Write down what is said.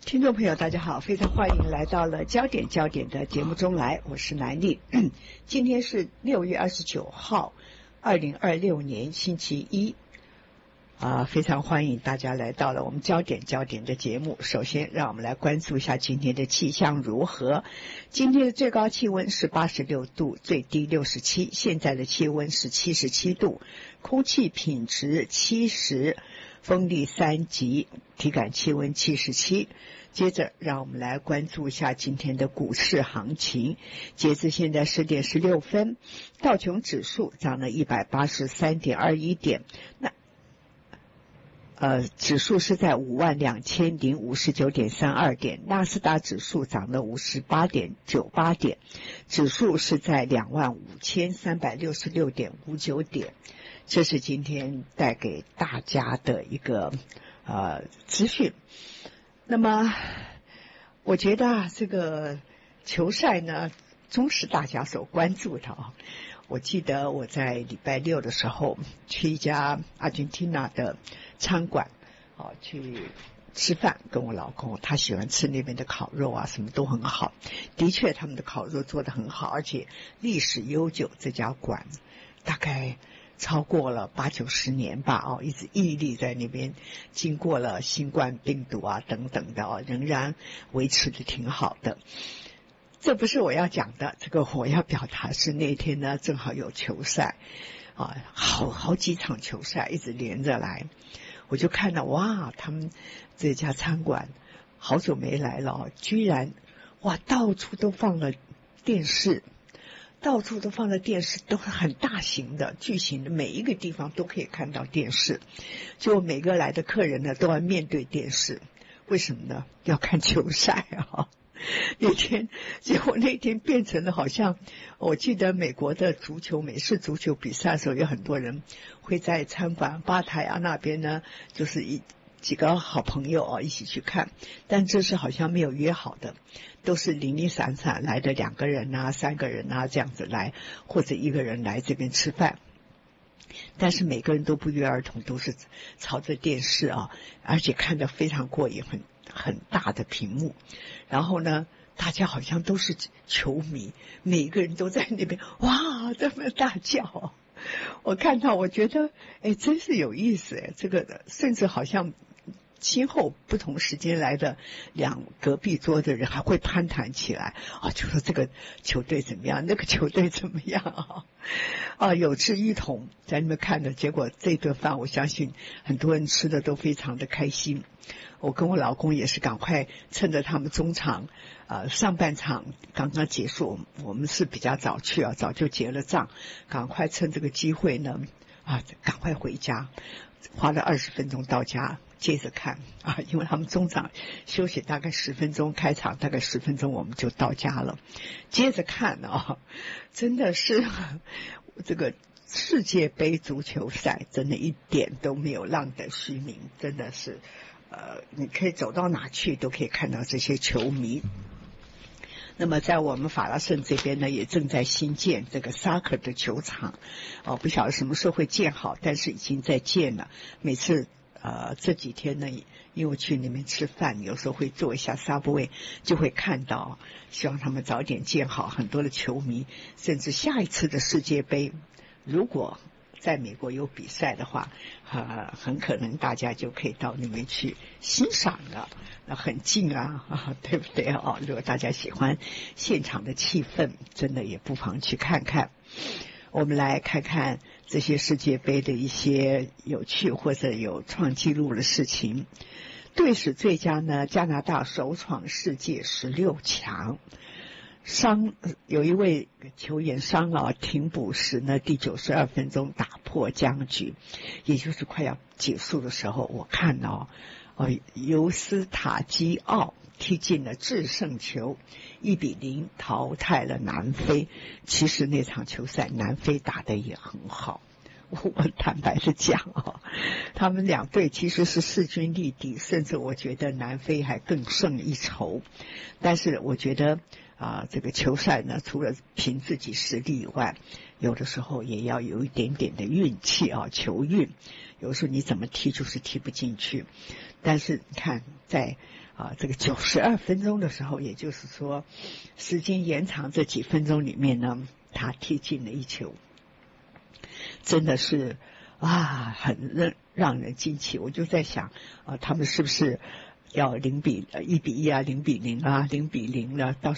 听众朋友大家好，非常欢迎来到了焦点的节目中来，我是南丽。今天是6月29号2026年星期一非常欢迎大家来到了我们焦点的节目。首先让我们来关注一下今天的气象如何。今天的最高气温是86度，最低67，现在的气温是77度，空气品质70，风力3级，体感气温77。接着让我们来关注一下今天的股市行情。截至现在10点16分，道琼指数涨了183.21点，指数是在52059.32点，纳斯达指数涨了58.98点，指数是在25366.59点。这是今天带给大家的一个资讯。那么我觉得这个球赛呢，终是大家所关注的我记得我在礼拜六的时候去一家阿根廷的餐馆去吃饭，跟我老公，他喜欢吃那边的烤肉什么都很好。的确他们的烤肉做得很好，而且历史悠久，这家馆大概超过了80-90年吧一直屹立在那边，经过了新冠病毒等等的仍然维持得挺好的。这不是我要讲的，这个我要表达是那天呢正好有球赛好几场球赛一直连着来，我就看到哇，他们这家餐馆好久没来了居然到处都放了电视，到处都放了电视，都是很大型的巨型的，每一个地方都可以看到电视，就每个来的客人呢都要面对电视。为什么呢？要看球赛结果那天变成了好像，我记得美国的美式足球比赛的时候，有很多人会在餐馆吧台那边呢，就是几个好朋友一起去看，但这是好像没有约好的，都是零零散散来的2个人3个人这样子来，或者1个人来这边吃饭。但是每个人都不约而同，都是朝着电视而且看得非常过瘾，很大的屏幕。然后呢，大家好像都是球迷，每个人都在那边哇这么大叫我看到我觉得真是有意思这个甚至好像先后不同时间来的隔壁桌的人还会攀谈起来就说这个球队怎么样，那个球队怎么样有志一同在那边看的。结果这顿饭我相信很多人吃的都非常的开心。我跟我老公也是赶快趁着他们中场上半场刚刚结束，我们是比较早去早就结了账，赶快趁这个机会呢赶快回家，花了20分钟到家接着看因为他们中场休息大概10分钟，开场大概10分钟我们就到家了，接着看真的是这个世界杯足球赛真的一点都没有浪得虚名，真的是你可以走到哪去都可以看到这些球迷。那么在我们法拉盛这边呢，也正在新建这个 soccer 的球场不晓得什么时候会建好，但是已经在建了。每次这几天呢，因为去那边吃饭，有时候会坐一下 Subway， 就会看到希望他们早点建好。很多的球迷甚至下一次的世界杯如果在美国有比赛的话很可能大家就可以到那边去欣赏了，那很近对不对如果大家喜欢现场的气氛，真的也不妨去看看。我们来看看这些世界杯的一些有趣或者有创纪录的事情。队史最佳呢，加拿大首闯世界16强。有一位球员停补时呢，第92分钟打破僵局，也就是快要结束的时候，我看尤斯塔基奥踢进了制胜球，1-0淘汰了南非。其实那场球赛南非打得也很好，我坦白的讲他们2队其实是势均力敌，甚至我觉得南非还更胜一筹。但是我觉得这个球赛呢，除了凭自己实力以外，有的时候也要有一点点的运气球运。有时候你怎么踢就是踢不进去。但是你看在这个92分钟的时候，也就是说时间延长这几分钟里面呢，他踢进了一球，真的是很让人惊奇。我就在想他们是不是要1-1啊，0-0啊，0-0了，到